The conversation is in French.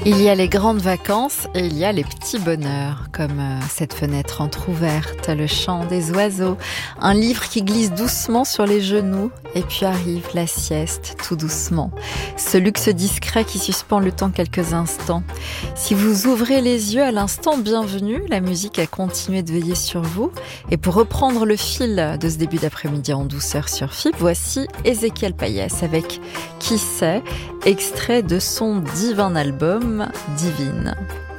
Il y a les grandes vacances et il y a les petits bonheurs, comme cette fenêtre entr'ouverte, le chant des oiseaux, un livre qui glisse doucement sur les genoux, et puis arrive la sieste, tout doucement. Ce luxe discret qui suspend le temps quelques instants. Si vous ouvrez les yeux à l'instant, bienvenue, la musique a continué de veiller sur vous. Et pour reprendre le fil de ce début d'après-midi en douceur sur FIP, voici Ezequiel Payès avec Qui sait, extrait de son divin album Divine.